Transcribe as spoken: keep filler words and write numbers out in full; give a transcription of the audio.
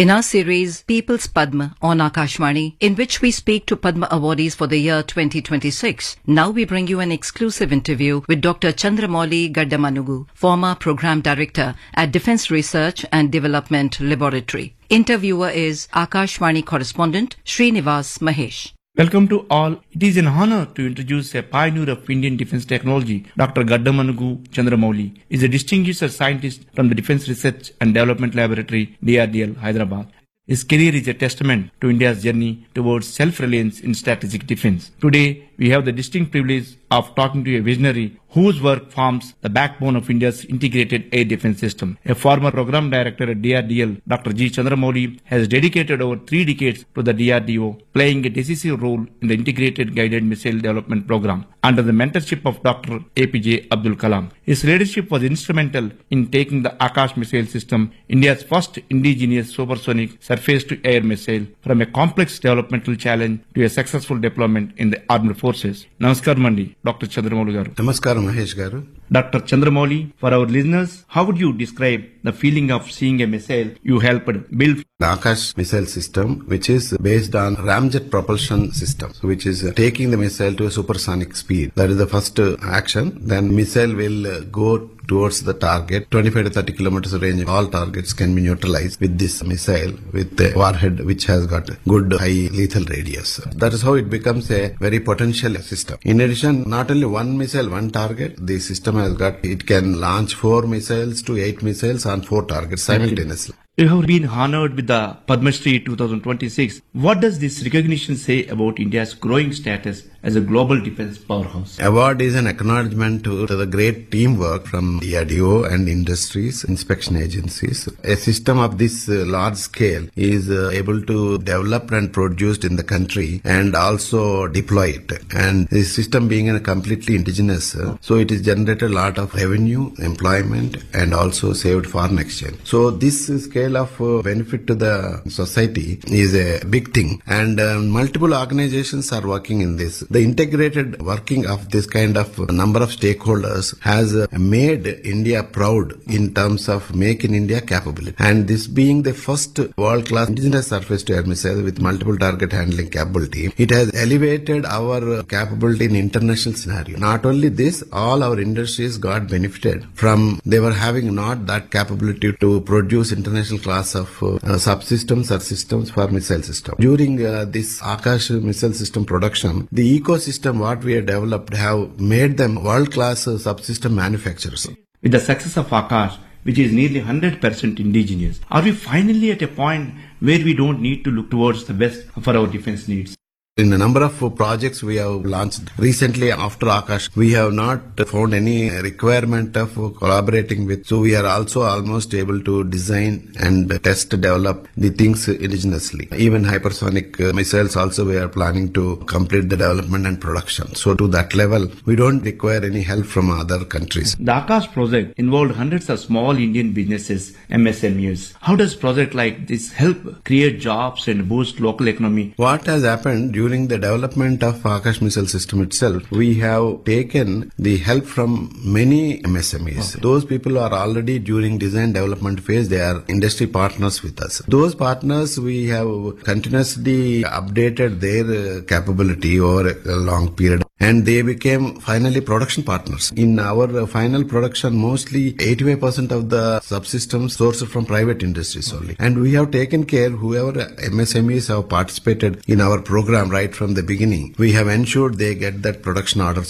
In our series People's Padma on Akashvani, in which we speak to Padma awardees for the year twenty twenty-six, now we bring you an exclusive interview with Doctor Chandramouli Gaddamanugu, former Program Director at Defence Research and Development Laboratory. Interviewer is Akashvani correspondent Srinivas Mahesh. Welcome to all. It is an honor to introduce a pioneer of Indian defence technology, Doctor Gaddamanugu Chandramouli. He is a distinguished scientist from the Defence Research and Development Laboratory, D R D L, Hyderabad. His career is a testament to India's journey towards self-reliance in strategic defence. Today, we have the distinct privilege of talking to a visionary whose work forms the backbone of India's integrated air defence system. A former program director at D R D L, Doctor G. Chandramouli, has dedicated over three decades to the D R D O, playing a decisive role in the integrated guided missile development program under the mentorship of Doctor A P J Abdul Kalam. His leadership was instrumental in taking the Akash missile system, India's first indigenous supersonic surface-to-air missile, from a complex developmental challenge to a successful deployment in the armed forces. Namaskar Mandi, Doctor Chandramouli garu. Namaskar Mahesh garu. Doctor Chandramouli, for our listeners, how would you describe the feeling of seeing a missile you helped build? The Akash missile system, which is based on ramjet propulsion system, which is taking the missile to a supersonic speed. That is the first action. Then missile will go towards the target. twenty-five to thirty kilometers range, all targets can be neutralized with this missile, with the warhead which has got good high lethal radius. That is how it becomes a very potential system. In addition, not only one missile, one target, the system has got, it can launch four missiles to eight missiles on four targets simultaneously. You have been honored with the Padma Shri twenty twenty-six. What does this recognition say about India's growing status as a global defence powerhouse? Award is an acknowledgement to, to the great teamwork from D R D O and industries, inspection agencies. A system of this uh, large scale is uh, able to develop and produced in the country and also deploy it. And this system being a completely indigenous, uh, so it has generated a lot of revenue, employment, and also saved foreign exchange. So this uh, scale of uh, benefit to the society is a big thing, and uh, multiple organizations are working in this. The integrated working of this kind of number of stakeholders has uh, made India proud in terms of Make in India capability, and this being the first world-class indigenous surface-to-air missile with multiple target handling capability, it has elevated our uh, capability in international scenario. Not only this, all our industries got benefited from, they were having not that capability to produce international class of uh, uh, subsystems or systems for missile system. During uh, this Akash missile system production, the ecosystem what we have developed have made them world-class uh, subsystem manufacturers. With the success of Akash, which is nearly one hundred percent indigenous, are we finally at a point where we don't need to look towards the West for our defense needs? In a number of projects we have launched recently after Akash, we have not found any requirement of collaborating with. So we are also almost able to design and test, develop the things indigenously. Even hypersonic missiles also we are planning to complete the development and production. So to that level, we don't require any help from other countries. The Akash project involved hundreds of small Indian businesses, M S M Es. How does project like this help create jobs and boost local economy? What has happened during the development of Akash missile system itself, we have taken the help from many M S M Es. Okay. Those people are already during design development phase, they are industry partners with us. Those partners, we have continuously updated their uh, capability over a long period, and they became finally production partners. In our uh, final production, mostly eighty-five percent of the subsystems sourced from private industries only. And we have taken care, whoever M S M Es have participated in our program right from the beginning, we have ensured they get that production orders